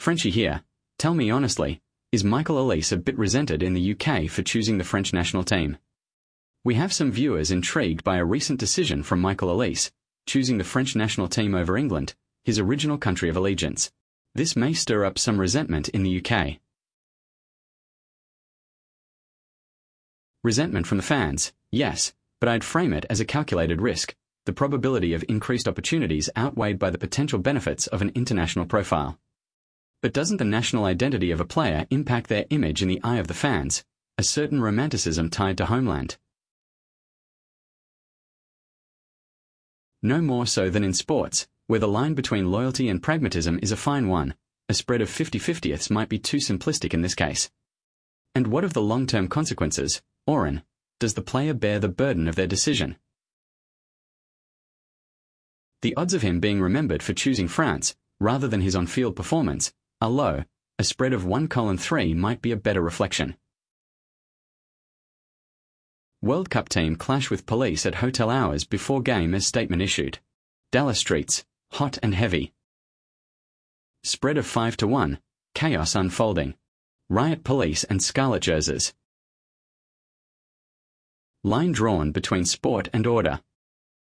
Frenchie here. Tell me honestly, is Michael Olise a bit resented in the UK for choosing the French national team? We have some viewers intrigued by a recent decision from Michael Olise, choosing the French national team over England, his original country of allegiance. This may stir up some resentment in the UK. Resentment from the fans, yes, but I'd frame it as a calculated risk, the probability of increased opportunities outweighed by the potential benefits of an international profile. But doesn't the national identity of a player impact their image in the eye of the fans, a certain romanticism tied to homeland? No more so than in sports, where the line between loyalty and pragmatism is a fine one. A spread of 50-50ths might be too simplistic in this case. And what of the long-term consequences, Oren? Does the player bear the burden of their decision? The odds of him being remembered for choosing France, rather than his on-field performance, are low. A spread of 1:3 might be a better reflection. World Cup team clash with police at hotel hours before game as statement issued. Dallas streets, hot and heavy. Spread of 5-1, chaos unfolding. Riot police and scarlet jerseys. Line drawn between sport and order.